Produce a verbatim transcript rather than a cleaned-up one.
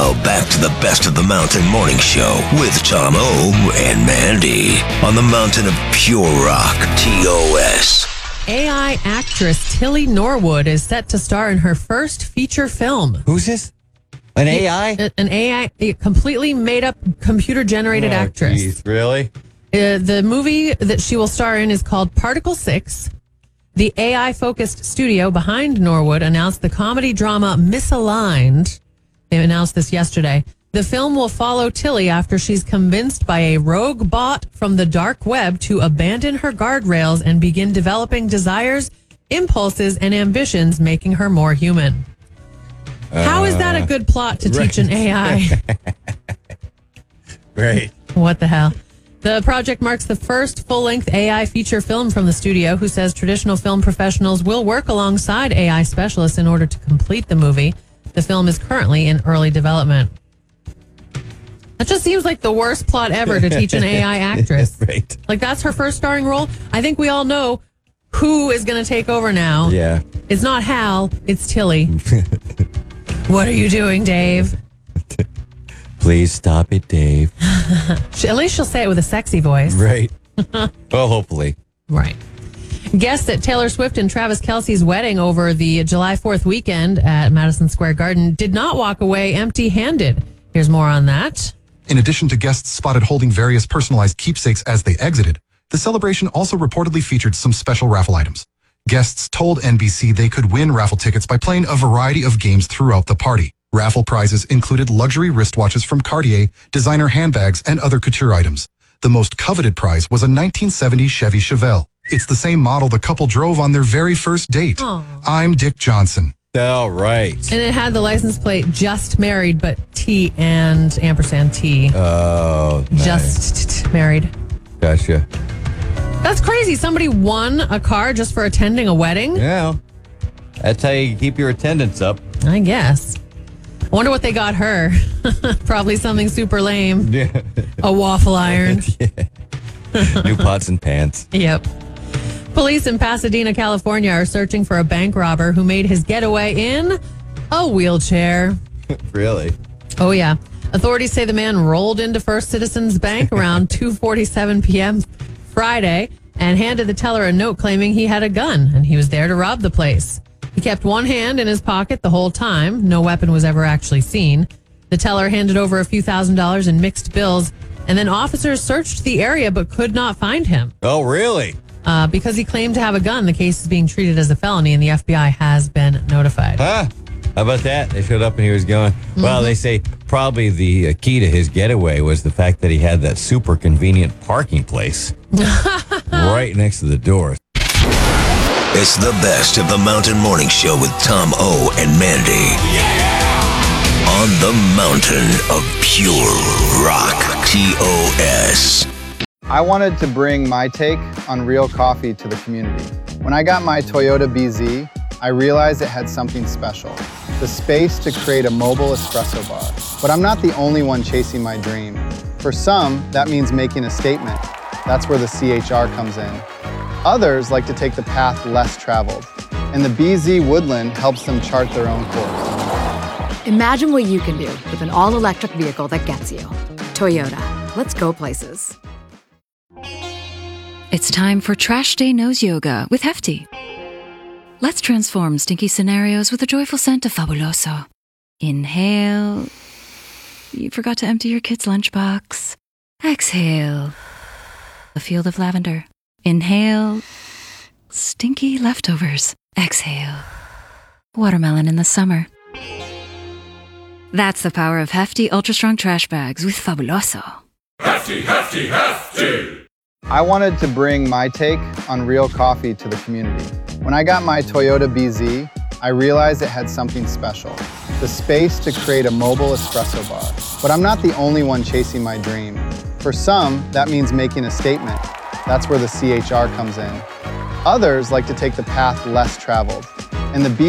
Now, back to the Best of the Mountain Morning Show with Tom O and Mandy on the mountain of pure rock, T O S. A I actress Tilly Norwood is set to star in her first feature film. Who's this? An A I? An A I, a completely made-up, computer-generated Oh, actress. geez, really? Uh, the movie that she will star in is called Particle six. The A I-focused studio behind Norwood announced the comedy drama Misaligned. They announced this yesterday. The film will follow Tilly after she's convinced by a rogue bot from the dark web to abandon her guardrails and begin developing desires, impulses, and ambitions, making her more human. Uh, How is that a good plot to right. teach an A I? Right. What the hell? The project marks the first full-length A I feature film from the studio, who says traditional film professionals will work alongside A I specialists in order to complete the movie. The film is currently in early development. That just seems like the worst plot ever to teach an A I actress. Right. Like, that's her first starring role. I think we all know who is going to take over now. Yeah. It's not Hal, it's Tilly. What are you doing, Dave? Please stop it, Dave. At least she'll say it with a sexy voice. Right. Well, hopefully. Right. Guests at Taylor Swift and Travis Kelce's wedding over the July fourth weekend at Madison Square Garden did not walk away empty-handed. Here's more on that. In addition to guests spotted holding various personalized keepsakes as they exited, the celebration also reportedly featured some special raffle items. Guests told N B C they could win raffle tickets by playing a variety of games throughout the party. Raffle prizes included luxury wristwatches from Cartier, designer handbags, and other couture items. The most coveted prize was a nineteen seventy Chevy Chevelle. It's the same model the couple drove on their very first date. Aww. I'm Dick Johnson. All right. And it had the license plate just married, but T and ampersand T. Oh, nice. Just married. Gotcha. That's crazy. Somebody won a car just for attending a wedding? Yeah. That's how you keep your attendance up. I guess. I wonder what they got her. Probably something super lame. Yeah. A waffle iron. Yeah. New pots and pants. Yep. Police in Pasadena, California are searching for a bank robber who made his getaway in a wheelchair. Really? Oh, yeah. Authorities say the man rolled into First Citizens Bank around two forty-seven p.m. Friday and handed the teller a note claiming he had a gun and he was there to rob the place. He kept one hand in his pocket the whole time. No weapon was ever actually seen. The teller handed over a few thousand dollars in mixed bills, and then officers searched the area but could not find him. Oh, really? Uh, because he claimed to have a gun, the case is being treated as a felony, and the F B I has been notified. Huh? How about that? They showed up and he was going. Mm-hmm. Well, they say probably the uh, key to his getaway was the fact that he had that super convenient parking place right next to the door. It's the Best of the Mountain Morning Show with Tom O and Mandy. Yeah! On the mountain of pure rock, T O S. I wanted to bring my take on real coffee to the community. When I got my Toyota B Z, I realized it had something special, the space to create a mobile espresso bar. But I'm not the only one chasing my dream. For some, that means making a statement. That's where the C H R comes in. Others like to take the path less traveled, and the B Z Woodland helps them chart their own course. Imagine what you can do with an all-electric vehicle that gets you. Toyota. Let's go places. It's time for Trash Day Nose Yoga with Hefty. Let's transform stinky scenarios with a joyful scent of Fabuloso. Inhale. You forgot to empty your kid's lunchbox. Exhale. A field of lavender. Inhale. Stinky leftovers. Exhale. Watermelon in the summer. That's the power of Hefty Ultra Strong Trash Bags with Fabuloso. Hefty, Hefty, Hefty! I wanted to bring my take on real coffee to the community. When I got my Toyota B Z, I realized it had something special, the space to create a mobile espresso bar. But I'm not the only one chasing my dream. For some, that means making a statement. That's where the C H R comes in. Others like to take the path less traveled, and the B